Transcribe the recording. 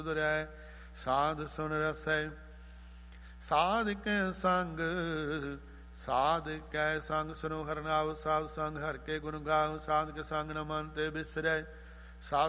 ਰਹਿ ਸਾਧ ਸੁਨ ਰਸੈ। ਸਾਧ ਕੈ ਸੰਗ ਸਾਧ ਕੈ ਸੰਗ ਸੁਨੋ ਹਰਿ ਨਾਮ। ਸਾਧ ਸੰਗ ਹਰਿ ਕੇ ਗੁਣ ਗਾਓ। ਸਾਧ ਕੇ ਸੰਗ ਨ ਮਨ ਤੇ ਬਿਸਰੈ। ਸਾਧ